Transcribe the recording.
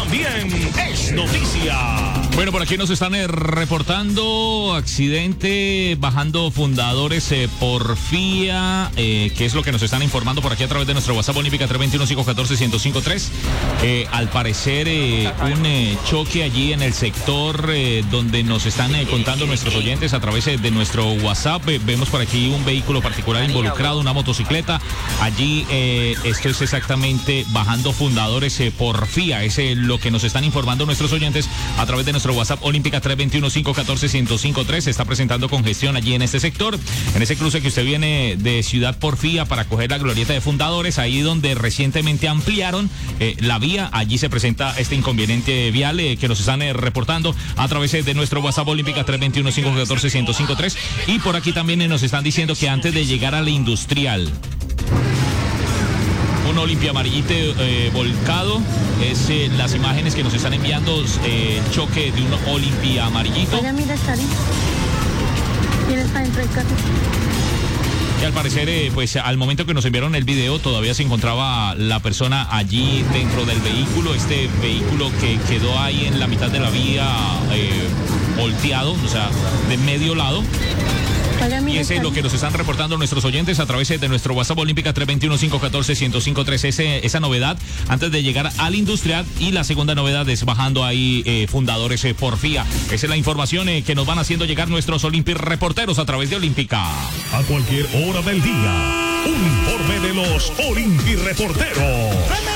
también es noticia. Bueno, por aquí nos están reportando accidente bajando fundadores Porfía, que es lo que nos están informando por aquí a través de nuestro WhatsApp Olímpica 321-514-1053. Al parecer un choque allí en el sector donde nos están contando nuestros oyentes a través de nuestro WhatsApp. Vemos por aquí un vehículo particular involucrado, una motocicleta. Allí esto es exactamente bajando fundadores Porfía. Es lo que nos están informando nuestros oyentes a través de nuestro WhatsApp Olímpica 321-514-1053. Se está presentando congestión allí en este sector, en ese cruce que usted viene de Ciudad Porfía para coger la glorieta de fundadores, ahí donde recientemente ampliaron la vía. Allí se presenta este inconveniente vial que nos están reportando a través de nuestro WhatsApp Olímpica 321-514-1053. Y por aquí también nos están diciendo que antes de llegar a la industrial, un Olimpia amarillito volcado, es las imágenes que nos están enviando, el choque de un Olimpia amarillito. Oiga, mira, está ahí. ¿Quién está dentro del carro? Y al parecer, pues al momento que nos enviaron el video, todavía se encontraba la persona allí dentro del vehículo. Este vehículo que quedó ahí en la mitad de la vía, volteado, o sea, de medio lado. Y ese es lo que nos están reportando nuestros oyentes a través de nuestro WhatsApp Olímpica 321-514-1053. Esa novedad antes de llegar al industrial, y la segunda novedad es bajando ahí fundadores Porfía. Esa es la información que nos van haciendo llegar nuestros Olympic reporteros a través de Olímpica. A cualquier hora del día, un informe de los Olympic reporteros.